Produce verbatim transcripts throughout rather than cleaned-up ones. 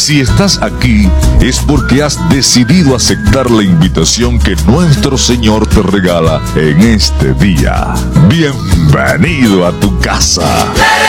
Si estás aquí, es porque has decidido aceptar la invitación que nuestro Señor te regala en este día. Bienvenido a tu casa.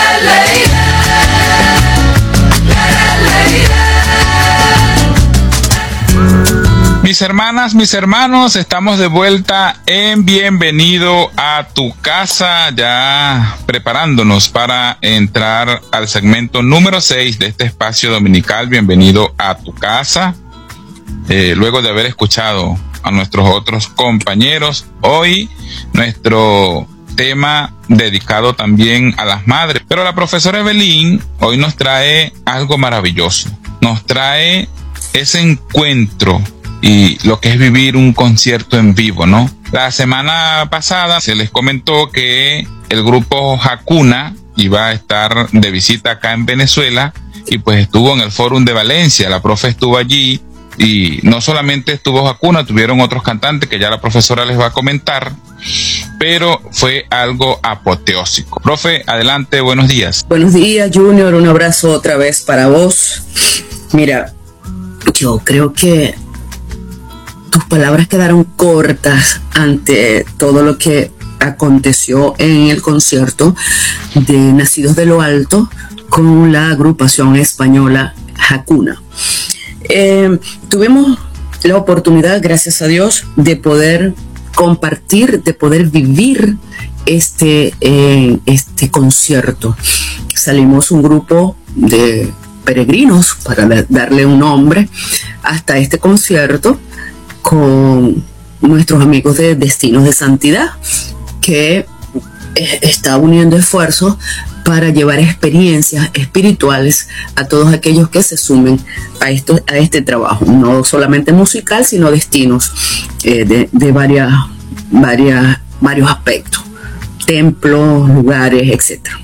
Mis hermanas, mis hermanos, estamos de vuelta en Bienvenido a tu casa, ya preparándonos para entrar al segmento número seis de este espacio dominical, Bienvenido a tu casa. Eh, luego de haber escuchado a nuestros otros compañeros, hoy nuestro tema dedicado también a las madres. Pero la profesora Evelyn hoy nos trae algo maravilloso, nos trae ese encuentro y lo que es vivir un concierto en vivo, ¿no? La semana pasada se les comentó que el grupo Hakuna iba a estar de visita acá en Venezuela y pues estuvo en el Fórum de Valencia. La profe estuvo allí y no solamente estuvo Hakuna, tuvieron otros cantantes que ya la profesora les va a comentar, pero fue algo apoteósico. Profe, adelante, buenos días. Buenos días, Junior, un abrazo otra vez para vos. Mira, yo creo que tus palabras quedaron cortas ante todo lo que aconteció en el concierto de Nacidos de lo Alto con la agrupación española Hakuna. Eh, tuvimos la oportunidad, gracias a Dios, de poder compartir, de poder vivir este, eh, este concierto. Salimos un grupo de peregrinos, para darle un nombre, hasta este concierto, con nuestros amigos de Destinos de Santidad, que está uniendo esfuerzos para llevar experiencias espirituales a todos aquellos que se sumen a, esto, a este trabajo, no solamente musical, sino destinos eh, de, de varias, varias, varios aspectos, templos, lugares, etcétera.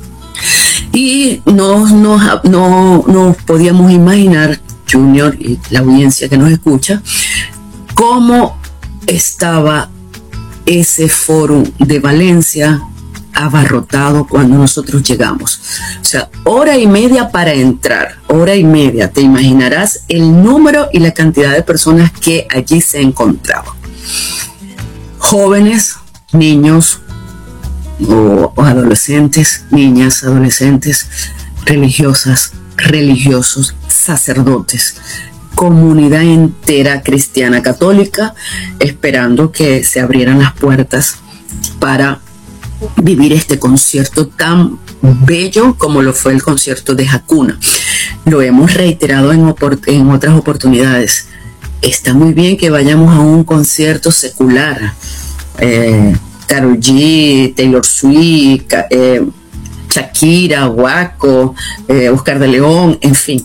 Y no nos no, no podíamos imaginar, Junior y la audiencia que nos escucha, cómo estaba ese foro de Valencia abarrotado cuando nosotros llegamos. O sea, hora y media para entrar, hora y media. Te imaginarás el número y la cantidad de personas que allí se encontraban. Jóvenes, niños o, o adolescentes, niñas, adolescentes, religiosas, religiosos, sacerdotes, comunidad entera cristiana católica, esperando que se abrieran las puertas para vivir este concierto tan bello como lo fue el concierto de Hakuna. Lo hemos reiterado en, en otras oportunidades. Está muy bien que vayamos a un concierto secular, eh, Karol G, Taylor Swift, eh, Shakira, Guaco, eh, Oscar de León, en fin,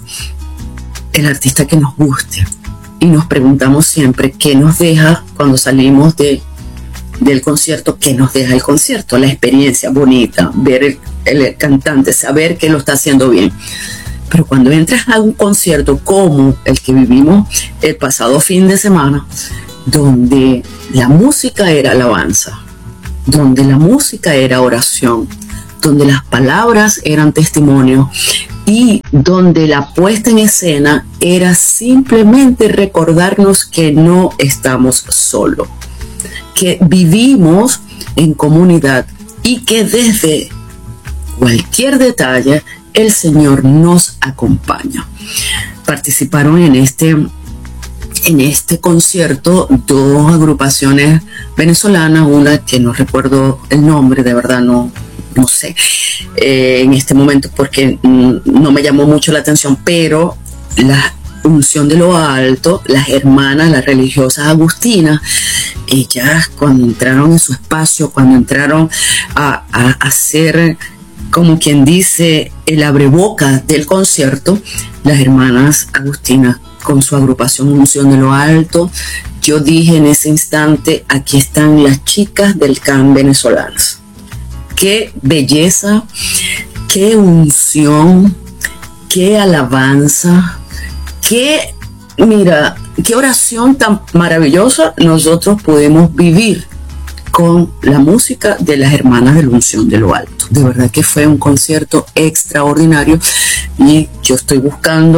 el artista que nos guste. Y nos preguntamos siempre qué nos deja cuando salimos de, del concierto, qué nos deja el concierto, la experiencia bonita, ver el, el cantante, saber que lo está haciendo bien. Pero cuando entras a un concierto como el que vivimos el pasado fin de semana, donde la música era alabanza, donde la música era oración, donde las palabras eran testimonio y donde la puesta en escena era simplemente recordarnos que no estamos solos, que vivimos en comunidad y que desde cualquier detalle el Señor nos acompaña. Participaron en este, en este concierto dos agrupaciones venezolanas, una que no recuerdo el nombre, de verdad no, no sé eh, en este momento porque mm, no me llamó mucho la atención, pero la Unción de lo Alto, las hermanas, las religiosas agustinas, ellas cuando entraron en su espacio, cuando entraron a, a hacer, como quien dice, el abreboca del concierto, las hermanas agustinas con su agrupación Unción de lo Alto, yo dije en ese instante, aquí están las chicas del C A M venezolanas. Qué belleza, qué unción, qué alabanza, qué, mira, qué oración tan maravillosa nosotros podemos vivir con la música de las hermanas de la Unción de lo Alto. De verdad que fue un concierto extraordinario y yo estoy buscando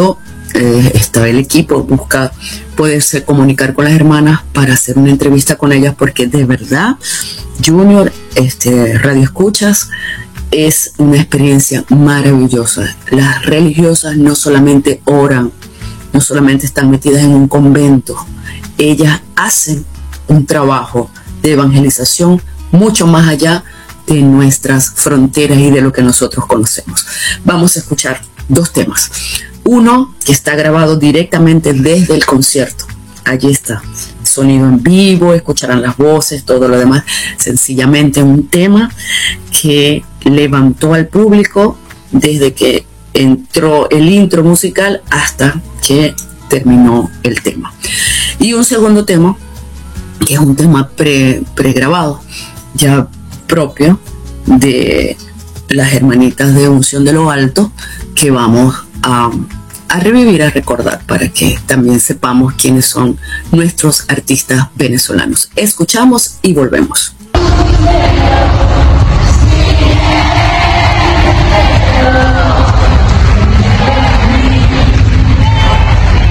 eh, está el equipo, busca poderse comunicar con las hermanas para hacer una entrevista con ellas, porque de verdad, Junior, este, Radio Escuchas, es una experiencia maravillosa. Las religiosas no solamente oran, no solamente están metidas en un convento, ellas hacen un trabajo de evangelización mucho más allá de nuestras fronteras y de lo que nosotros conocemos. Vamos a escuchar dos temas. Uno que está grabado directamente desde el concierto. Allí está, sonido en vivo, escucharán las voces, todo lo demás. Sencillamente un tema que levantó al público desde que entró el intro musical hasta que terminó el tema. Y un segundo tema, que es un tema pre, pregrabado, ya propio de las hermanitas de Unción de lo Alto, que vamos a, a revivir, a recordar, para que también sepamos quiénes son nuestros artistas venezolanos. Escuchamos y volvemos.